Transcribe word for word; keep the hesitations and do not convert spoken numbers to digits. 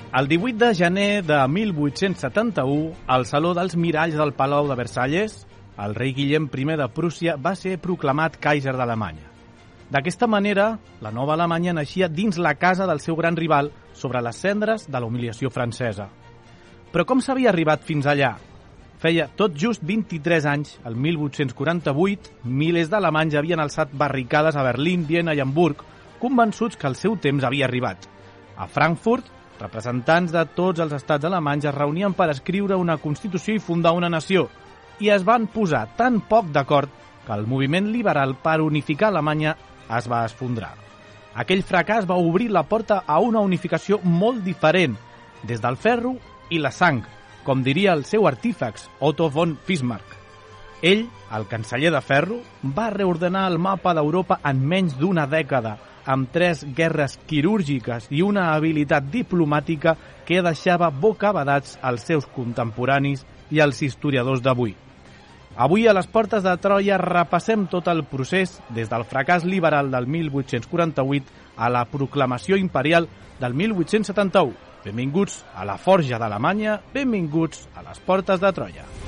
El divuit de gener de mil vuit-cents setanta-u, al Saló dels Miralls del Palau de Versalles, el rei Guillem primer de Prússia va ser proclamat Kaiser d'Alemanya. D'aquesta manera, la nova Alemanya naixia dins la casa del seu gran rival sobre les cendres de la humiliació francesa. Però com s'havia arribat fins allà? Feia tot just vint-i-tres anys, el mil vuit-cents quaranta-vuit, milers d'alemanys havien alçat barricades a Berlín, Viena i Hamburg, convençuts que el seu temps havia arribat. A Frankfurt, representants de tots els estats alemanys es reunien per escriure una Constitució i fundar una nació, i es van posar tan poc d'acord que el moviment liberal per unificar Alemanya es va esfondrar. Aquell fracàs va obrir la porta a una unificació molt diferent, des del ferro i la sang, com diria el seu artífex, Otto von Bismarck. Ell, el canceller de ferro, va reordenar el mapa d'Europa en menys d'una dècada, amb tres guerres quirúrgiques i una habilitat diplomàtica que deixava bocabadats als seus contemporanis i als historiadors d'avui. Avui, a les portes de Troia, repassem tot el procés des del fracàs liberal del mil vuit-cents quaranta-vuit a la proclamació imperial del mil vuit-cents setanta-u. Benvinguts a la Forja d'Alemanya, benvinguts a les portes de Troia.